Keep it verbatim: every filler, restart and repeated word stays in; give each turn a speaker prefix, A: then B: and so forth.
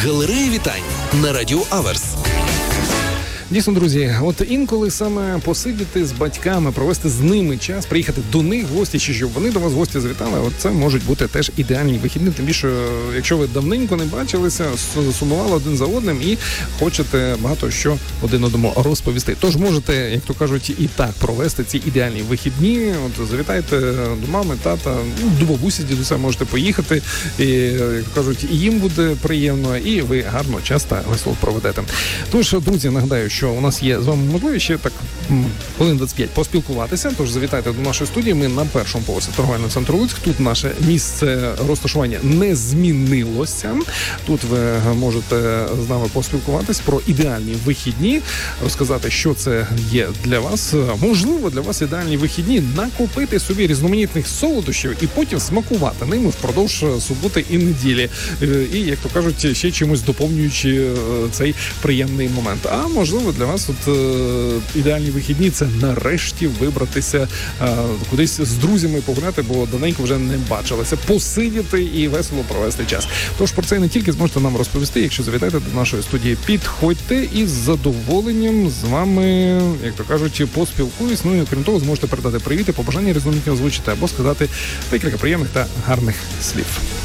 A: Галерея вітань на Радіо Аверс.
B: Дійсно, друзі, от інколи саме посидіти з батьками, провести з ними час, приїхати до них в гості, чи щоб вони до вас в гості завітали, от це можуть бути теж ідеальні вихідні. Тим більше, якщо ви давненько не бачилися, сумували один за одним і хочете багато що один одному розповісти. Тож можете, як то кажуть, і так провести ці ідеальні вихідні. От завітайте до мами, тата, до бабусі, дідуся можете поїхати. І, як то кажуть, і їм буде приємно, і ви гарно, часто, весело проведете. Тож, друзі, нагадаю, що у нас є з вами можливість ще так хвилин двадцять п'ять поспілкуватися, тож завітайте до нашої студії. Ми на першому поверсі торговельного центру Луцьк. Тут наше місце розташування не змінилося. Тут ви можете з нами поспілкуватись про ідеальні вихідні, розказати, що це є для вас. Можливо, для вас ідеальні вихідні накупити собі різноманітних солодощів і потім смакувати ними впродовж суботи і неділі. І, як то кажуть, ще чимось доповнюючи цей приємний момент. А можливо, для вас от е, ідеальні вихідні – це нарешті вибратися е, кудись з друзями погуляти, бо давненько вже не бачилися, посидіти і весело провести час. Тож про це не тільки зможете нам розповісти, якщо завітаєте до нашої студії, підходьте і з задоволенням з вами, як то кажуть, поспілкуюсь. Ну і окрім того, зможете передати привіти, побажання різноманітні озвучити або сказати декілька приємних та гарних слів.